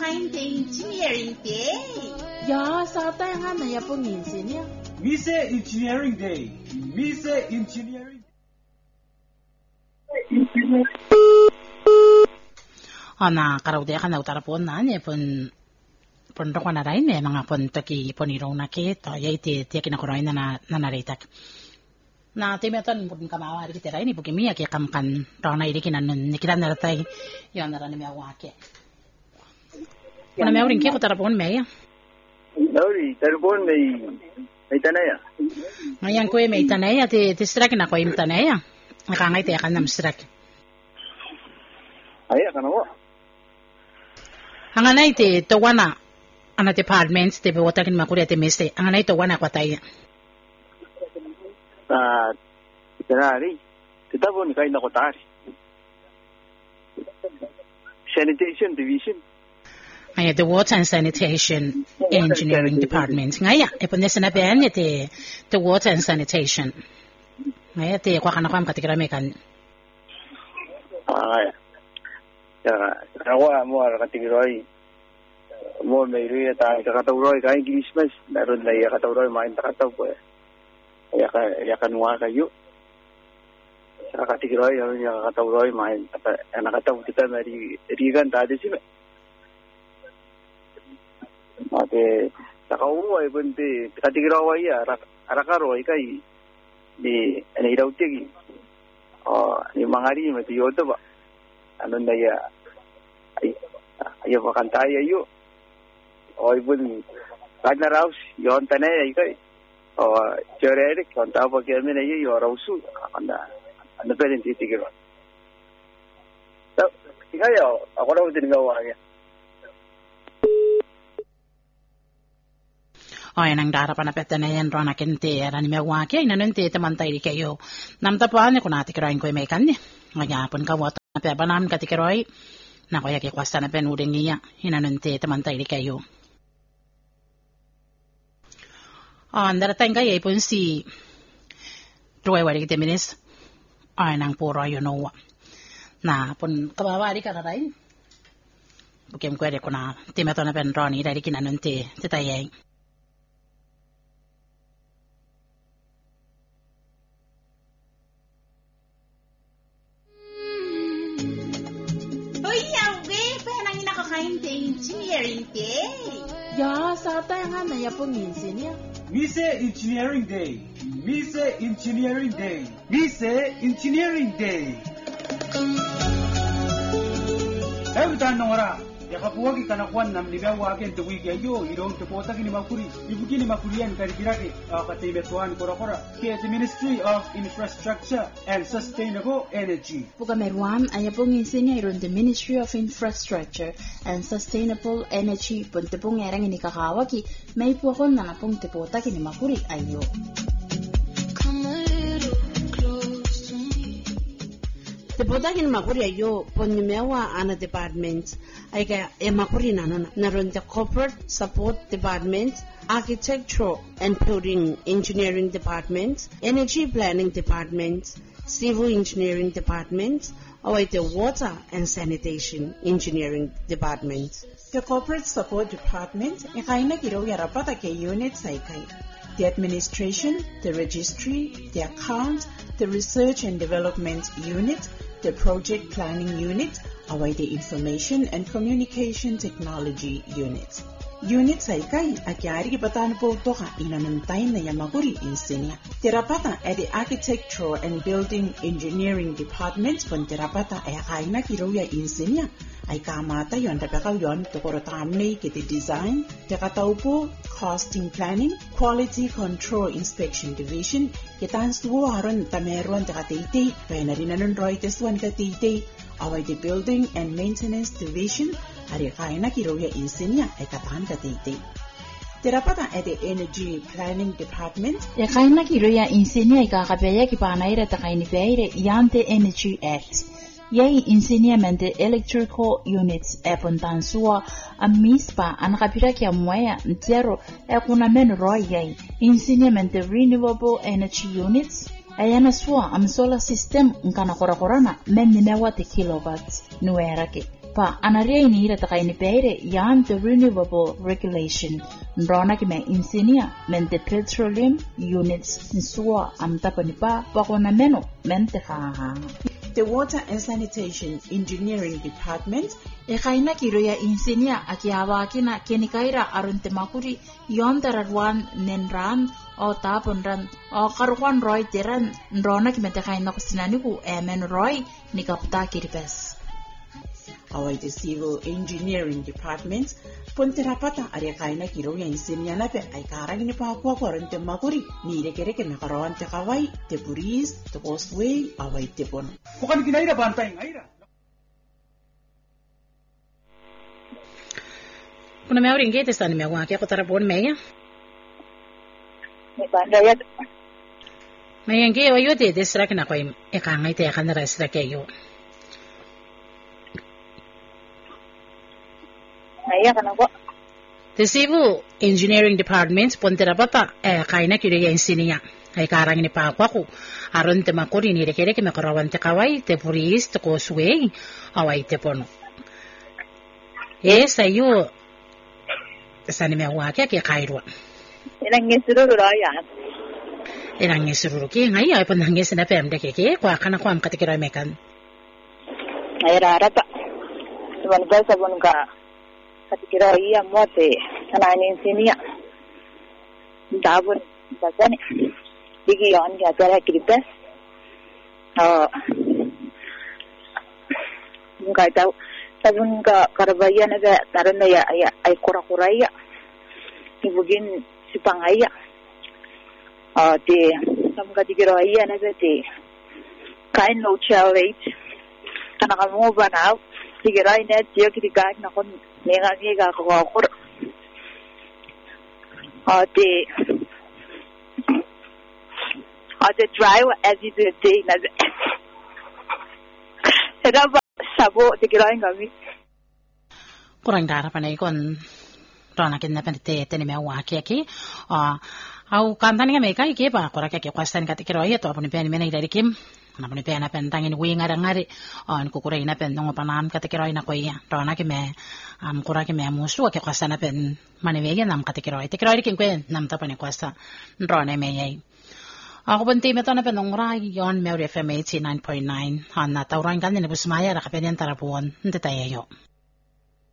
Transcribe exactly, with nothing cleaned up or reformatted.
nakakain the Engineering Day. Ya, sa tayo nga na yapong engineer. Mise Engineering Day. Mise Engineering Ana karaude kan utara pon na ne pon pon ro kana rai ne mga pon taki pon iro na ke to ye ti ti kina koroi na na na reitak. Na te meton pon kamawa ri te rai ni buki mia ke kam kan ro na iri kina ne kira na tai yo na ran me awa ke. Ana me urin ke utara pon me ya. Lauri, telepon may may tanaya. Ngayon ko may tanaya ti ti strak na ko im tanaya. Nakangay te kan nam strak. Ay, kanawa. Anganay te tawana ana departments te be watakin makuri te meste. Anganay tawana ko tay. Ah, tinari. Kitabo ni kay nakotari. Sanitation division. Ay, the Water and Sanitation Engineering Department. Ngaya, ipon nesa na ben te the Water and Sanitation. Ngaya te kwa kana kwam katikirame kan. Ay. Ya, awa mo ara katigiroi. Mo meiri ta katawroi kai Christmas, meron na ya katawroi main takataw po. Ya ka ya kanwa kayo. Sa katigiroi ya katawroi main nakataw kita mari rigan ta desi. Ate sakauwa ibente katigirawa ya arakaro ikai di ani rautegi oh ni mangari mati yodo ba anunda ya ayo bakanta ayo oh ibun kadna raus yon tane ikai oh jorere konta ba kemi ne yo rausu anda anda perenti tigiro so ikayo agora udin gawa ya. Ay nang darapan na peta na yan rona kente era ni mewa ke ina nente tamantay di kayo nam tapuan ko nati kirain ko may kanne ngayapon ka wata na pe banam katikiroi na ko yake kwasta na pen udeng niya ina nente tamantay di kayo andara tanga ye pun si tuwe wari kite minis ay nang puro you know na pun kabawari ka rain bukem kwere ko na timeto na pen roni dari kina nente titayeng. Engineering Day. Ya, sa tayo nga na yapong engineer. Mise Engineering Day. Mise Engineering Day. Mise Engineering Day. Every time nora, yakapuwagi kanakwan nam ligawa agen to wigi ayo, irong to pota kini makuri. Ibugini makurian karikiraki, katibetuan kora-kora. Here at the Ministry of Infrastructure and Sustainable Energy. Pugameruan ay yapong engineer iron the Ministry of Infrastructure and Sustainable Energy puntepong erang ini kakawaki may puakon na napong tepota kini makuri ayo. Tepota kini makuri ayo ponyemewa ana department ay kaya e makuri na na naron the Corporate Support Department, Architectural and Building Engineering Department, Energy Planning Department, Civil Engineering Department, or the Water and Sanitation Engineering Department. The Corporate Support Department ikay na giraw yarapata ke units ay kay the Administration, the Registry, the Account, the Research and Development Unit, the Project Planning Unit, or the Information and Communication Technology Unit. Unit sa ikay akyari kipatan po ito ka inanantay na yamakuri insinya. Tirapata ay the Architectural and Building Engineering Department pon tirapata ay akay na kiruya insinya ay kamata yon tapakaw yon tukorotamne kiti design, tikataw po costing planning, quality control inspection division, kitan suwaron tameron takatiti, kaya na rin anong roites wan katiti, away the building and maintenance division, ari kaya na kiruya insinya ay katahan katiti. Tirapata ay the Energy Planning Department. Ya kaya na kiruya insinya ay kakapaya kipanayra takay ni Peire Yante Energy Act. Yay enseñamiento electrical units e pontansua a mispa an kapira kia mwaya ntero e kuna men roy yay enseñamiento renewable energy units ayana sua am solar system nkana kora korana men nimewa te kilowatts nuera ke pa anaria ini ira taka ini peire yan the renewable regulation ndrona ki me insinia men the petroleum units nsua amtapa nipa pakona meno men te ha. The Water and Sanitation Engineering Department e kaina kiro ya insinia akiawa akina kenikaira arunte makuri yon tararuan nenran o taponran o karuan roy teran ndrona ki me te kaina kusinaniku e men roy nikapta kiripes. Our the Civil Engineering Department ponterapata aria kaina kiro ya insinia na pe ay karang ni pa kwa korente makuri ni rekere ke nakarawan te kawai te puris te causeway awai te pon. Bukan kinaira bantay ngaira. Kuna me aurin gete stani me agua que akotara pon meya. Me bandaya. Me yange oyo de desra que na koi e kanga ite kana resra ke yo. Aya kana ko. The Civil Engineering Department pontera papa e kaina kire ya insinia. Ay karang ni pa kwaku aron te makuri ni rekere ke me karawan te kawai te puris te causeway awai te pono. Yes ayo sani me agua que ke kairwa. Ilang ngisuru ya. Ilang ngisuru ke ngai ay pon hangis na pem de ke ke kwa kana kwa am katikira mekan. Ay rarata. Tuan ka sabon ka katikira iya mote sananin sinia. Dabun basane. Digi yon ya tara kiripes. Ah. Ngai tau sabun ka karabaya na ga taran ya ya ay kura-kuraya. Ibugin si pangaya. Ah te sam ka digiro iya na ga te kain no challenge. Kana ka mo ba na digiro ina tiyo kitiga na kon nega nega ko ko. Ah te ah te drive as you do day na. Seda ba sabo digiro ngami. Kurang dara panai kon rona kinna pente tene me agua que aquí ah au kantani me kai ke ba kora ke kwastan katikiro ya to apuni pen mena ida dikim na apuni pen apen tangin wi ngara ngari on kukura ina pen ngo panam katikiro ina ko ya rona ke me am kora ke me musu ke kwastan apen mane vege nam katikiro ite kiro dikim kwen nam tapani kwasta rona me yai ako punti me to na pen ngra yon me F M eighty-nine point nine han na tawran kan ni busmaya ra kapen tarapuon nte tayo